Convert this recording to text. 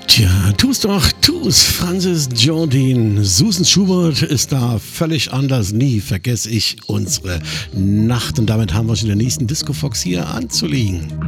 Tja, tu's doch, tu's. Francis Jardine, Susan Schubert ist da völlig anders. Nie vergesse ich unsere Nacht. Und damit haben wir schon den nächsten Disco Fox hier anzulegen.